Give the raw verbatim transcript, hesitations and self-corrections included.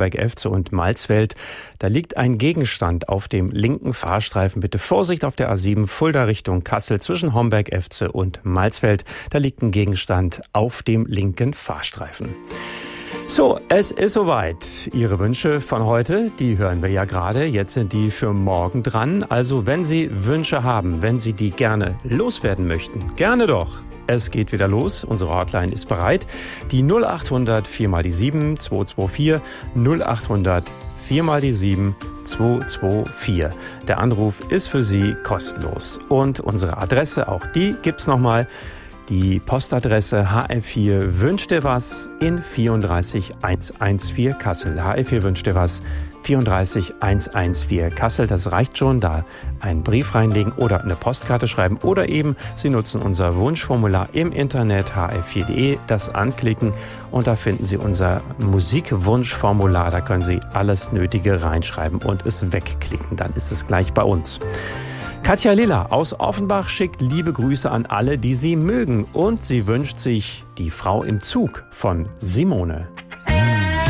Homberg-Efze und Malsfeld. Da liegt ein Gegenstand auf dem linken Fahrstreifen. Bitte Vorsicht auf der A sieben, Fulda Richtung Kassel zwischen Homberg-Efze und Malsfeld. Da liegt ein Gegenstand auf dem linken Fahrstreifen. So, es ist soweit. Ihre Wünsche von heute, die hören wir ja gerade. Jetzt sind die für morgen dran. Also wenn Sie Wünsche haben, wenn Sie die gerne loswerden möchten, gerne doch. Es geht wieder los. Unsere Hotline ist bereit. Die null achthundert vier mal die sieben zwei zwei vier null achthundert vier mal die sieben zwei zwei vier. Der Anruf ist für Sie kostenlos. Und unsere Adresse, auch die gibt's nochmal. Die Postadresse H F vier wünscht dir was in vierunddreißig hundertvierzehn Kassel. H F vier wünscht dir was, vierunddreißig hundertvierzehn Kassel. Das reicht schon, da einen Brief reinlegen oder eine Postkarte schreiben. Oder eben, Sie nutzen unser Wunschformular im Internet h f vier punkt de, das anklicken und da finden Sie unser Musikwunschformular. Da können Sie alles Nötige reinschreiben und es wegklicken. Dann ist es gleich bei uns. Katja Lilla aus Offenbach schickt liebe Grüße an alle, die sie mögen. Und sie wünscht sich Die Frau im Zug von Simone.